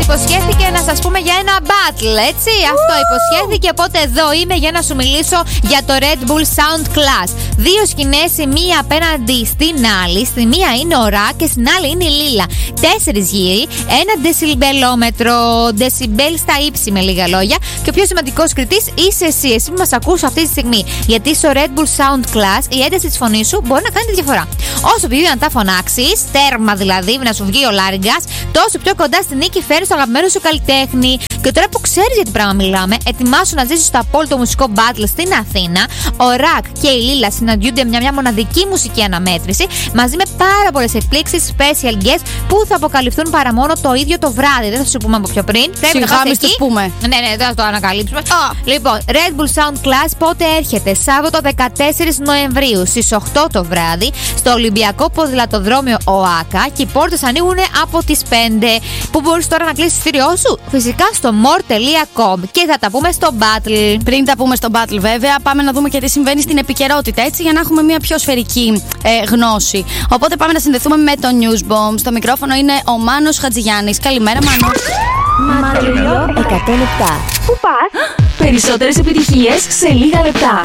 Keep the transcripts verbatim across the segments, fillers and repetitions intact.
υποσχέθηκε να σας πούμε για ένα battle, έτσι. Αυτό υποσχέθηκε. Οπότε εδώ είμαι για να σου μιλήσω για το Red Bull Sound Class. Δύο σκηνές, η μία απέναντι στην άλλη. Στη μία είναι ο Ρακ και στην άλλη είναι η Λίλα. Τέσσερις γύροι, ένα δεσιμπελόμετρο, δεσιμπέλ στα ύψη με λίγα λόγια. Και ο πιο σημαντικός κριτής είσαι εσύ, εσύ που μας ακούς αυτή τη στιγμή. Γιατί στο Red Bull Sound Class η ένταση της φωνής σου μπορεί να κάνει τη διαφορά. Όσο πιο δυνατά φωνάξεις, τέρμα δηλαδή, να σου βγει ο λάριγκας, τόσο πιο κοντά στην νίκη φέρνεις στο αγαπημένο σου καλλιτέχνη. Και τώρα που ξέρεις για τι πράγμα μιλάμε, ετοιμάσου να ζήσεις το απόλυτο μουσικό battle στην Αθήνα. Ο Ρακ και η Λίλα συναντιούνται μια, μια μοναδική μουσική αναμέτρηση μαζί με πάρα πολλές εκπλήξεις, special guests που θα αποκαλυφθούν παρά μόνο το ίδιο το βράδυ. Δεν θα σου πούμε από πιο πριν. Πρέπει να πάμε εκεί. Πούμε. Ναι, ναι, δεν θα το ανακαλύψουμε. Oh. Λοιπόν, Red Bull Sound Class πότε έρχεται? Σάββατο δεκατέσσερις Νοεμβρίου στις οκτώ το βράδυ στο Ολυμπιακό Ποδηλατοδρόμιο ΟΑΚΑ και οι πόρτες ανοίγουν από τις πέντε. Πού μπορείς τώρα να κλείσεις το εισιτήριό σου? Φυσικά στο more τελεία com και θα τα πούμε στο battle. Πριν τα πούμε στο battle, βέβαια, πάμε να δούμε και τι συμβαίνει στην επικαιρότητα, έτσι, για να έχουμε μια πιο σφαιρική ε, γνώση. Οπότε πάμε να συνδεθούμε με το Newsbomb. Στο μικρόφωνο είναι ο Μάνος Χατζηγιάννης. Καλημέρα, Μάνο. Μάτριο εκατό λεπτά. Πού πας? Περισσότερες επιτυχίες σε λίγα λεπτά.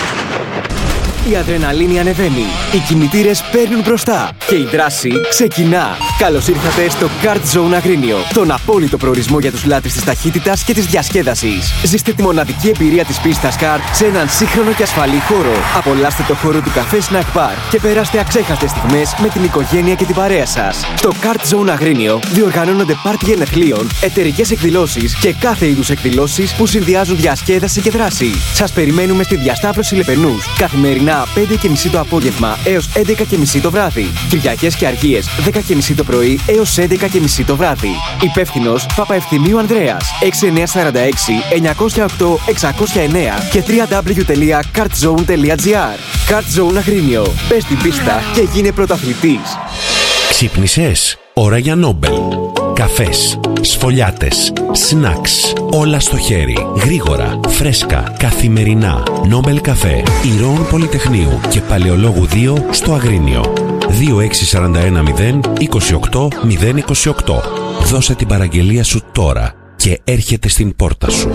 Η αδρεναλίνη ανεβαίνει, οι κινητήρες παίρνουν μπροστά και η δράση ξεκινά. Καλώς ήρθατε στο Kart Zone Αγρίνιο, τον απόλυτο προορισμό για τους λάτρεις της ταχύτητας και της διασκέδασης. Ζήστε τη μοναδική εμπειρία της πίστας Kart σε έναν σύγχρονο και ασφαλή χώρο. Απολαύστε το χώρο του καφέ Snack Bar και περάστε αξέχαστες στιγμές με την οικογένεια και την παρέα σας. Στο Kart Zone Αγρίνιο διοργανώνονται πάρτι γενεθλίων, εταιρικές εκδηλώσεις και κάθε είδους εκδηλώσεις που συνδυάζουν διασκέδαση και δράση. Σας περιμένουμε στη διασταύρωση Λεπενούς καθημερινά πέντε και μισή το απόγευμα έως έντεκα και μισή το βράδυ. Κυριακές και Αργίες δέκα και μισή το πρωί έως έντεκα και μισή το βράδυ. Υπεύθυνος Παπαευθυμίου Ανδρέας έξι εννιά τέσσερα έξι εννιά μηδέν οκτώ έξι μηδέν εννιά και double-u double-u double-u τελεία kartzone τελεία gr. Kart Zone Αγρίνιο. Μπες στην πίστα και γίνε πρωταθλητής. Ξύπνησες? Ώρα για Νόμπελ. Καφές, σφολιάτες, σνακς, όλα στο χέρι, γρήγορα, φρέσκα, καθημερινά. Νόμπελ καφέ, Ηρώων Πολυτεχνείου και Παλαιολόγου δύο στο Αγρίνιο. δύο έξι τέσσερα ένα μηδέν είκοσι οκτώ μηδέν είκοσι οκτώ. Δώσε την παραγγελία σου τώρα και έρχεται στην πόρτα σου.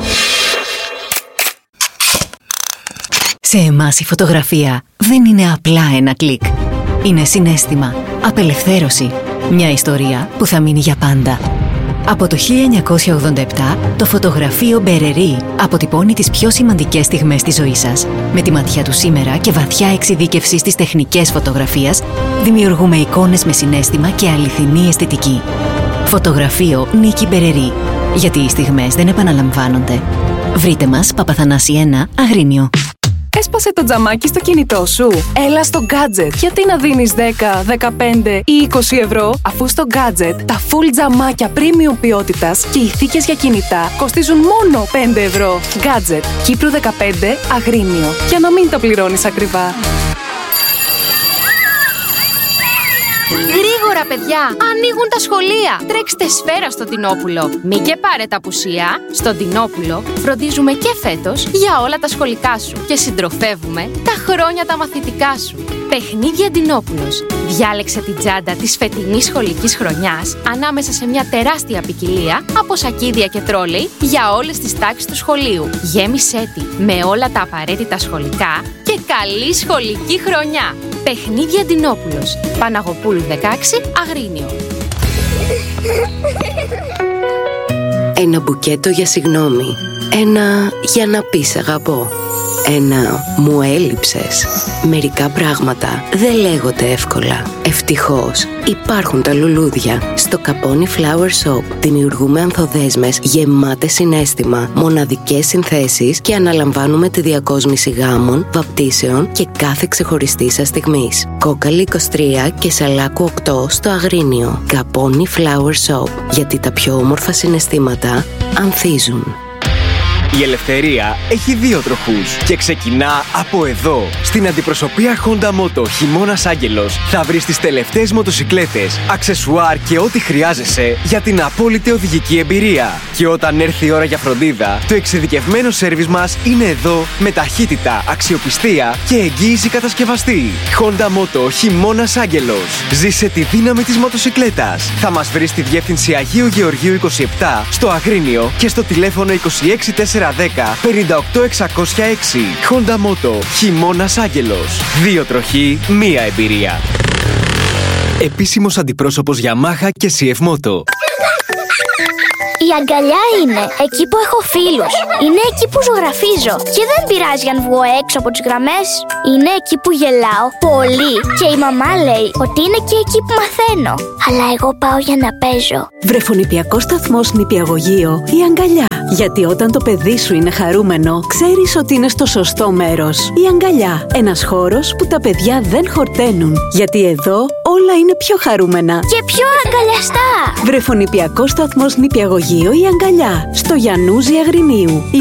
Σε εμάς η φωτογραφία δεν είναι απλά ένα κλικ. Είναι συναίσθημα, απελευθέρωση, μια ιστορία που θα μείνει για πάντα. Από το χίλια εννιακόσια ογδόντα επτά, το φωτογραφείο Μπερερί αποτυπώνει τις πιο σημαντικές στιγμές της ζωής σας. Με τη ματιά του σήμερα και βαθιά εξειδίκευση στις τεχνικές φωτογραφίας, δημιουργούμε εικόνες με συναίσθημα και αληθινή αισθητική. Φωτογραφείο Νίκη Μπερερί. Γιατί οι στιγμές δεν επαναλαμβάνονται. Βρείτε μας Παπαθανάση ένα, Αγρίνιο. Έσπασε το τζαμάκι στο κινητό σου? Έλα στο Gadget. Γιατί να δίνεις δέκα, δεκαπέντε ή είκοσι ευρώ, αφού στο Gadget τα full τζαμάκια premium ποιότητας και οι θήκες για κινητά κοστίζουν μόνο πέντε ευρώ. Gadget. Κύπρου δεκαπέντε, Αγρίνιο. Για να μην τα πληρώνεις ακριβά. Γρήγορα, παιδιά! Ανοίγουν τα σχολεία! Τρέξτε σφαίρα στο Τινόπουλο. Μην και πάρετε απουσία. Στον Τινόπουλο φροντίζουμε και φέτος για όλα τα σχολικά σου και συντροφεύουμε τα χρόνια τα μαθητικά σου. Παιχνίδια Τινόπουλος. Διάλεξε την τσάντα της φετινής σχολικής χρονιάς ανάμεσα σε μια τεράστια ποικιλία από σακίδια και τρόλεϊ για όλες τις τάξεις του σχολείου. Γέμισέ τη με όλα τα απαραίτητα σχολικά και καλή σχολική χρονιά. Παιχνίδια Ντινόπουλος. Παναγοπούλου δεκαέξι, Αγρίνιο. Ένα μπουκέτο για συγγνώμη. Ένα για να πεις αγαπώ. Ένα μου έλειψες. Μερικά πράγματα δεν λέγονται εύκολα. Ευτυχώς υπάρχουν τα λουλούδια. Στο Καπόνι Flower Shop δημιουργούμε ανθοδέσμες γεμάτες συναίσθημα, μοναδικές συνθέσεις και αναλαμβάνουμε τη διακόσμηση γάμων, βαπτίσεων και κάθε ξεχωριστή σας στιγμής. Κόκαλη είκοσι τρία και Σαλάκου οκτώ στο Αγρίνιο. Καπόνι Flower Shop. Γιατί τα πιο όμορφα συναισθήματα ανθίζουν. Η ελευθερία έχει δύο τροχούς και ξεκινά από εδώ. Στην αντιπροσωπεία Honda Moto Χειμώνας Άγγελος θα βρεις τις τελευταίες μοτοσικλέτες, αξεσουάρ και ό,τι χρειάζεσαι για την απόλυτη οδηγική εμπειρία. Και όταν έρθει η ώρα για φροντίδα, το εξειδικευμένο σέρβις μας είναι εδώ με ταχύτητα, αξιοπιστία και εγγύηση κατασκευαστή. Honda Moto Χειμώνας Άγγελος. Ζήσε τη δύναμη της μοτοσικλέτας. Θα μας βρεις στη διεύθυνση Αγίου Γεωργίου είκοσι επτά, στο Αγρίνιο και στο τηλέφωνο είκοσι έξι τετρακόσια δέκα πενήντα οκτώ εξακόσια έξι. Honda Moto Χειμώνας Άγγελος. Δύο τροχοί, μία εμπειρία. Επίσημος αντιπρόσωπος Yamaha και σι εφ Moto. Η αγκαλιά είναι εκεί που έχω φίλους. Είναι εκεί που ζωγραφίζω. Και δεν πειράζει αν βγω έξω από τις γραμμές. Είναι εκεί που γελάω πολύ. Και η μαμά λέει ότι είναι και εκεί που μαθαίνω. Αλλά εγώ πάω για να παίζω. Βρεφονηπιακός σταθμός νηπιαγωγείο Η Αγκαλιά. Γιατί όταν το παιδί σου είναι χαρούμενο, ξέρεις ότι είναι στο σωστό μέρος. Η Αγκαλιά. Ένας χώρος που τα παιδιά δεν χορταίνουν. Γιατί εδώ όλα είναι πιο χαρούμενα. Και πιο αγκαλιαστά. Βρεφονηπιακός σταθμός νηπιαγωγείο Η Αγκαλιά. Στο Γιαννούζι Αγρινίου.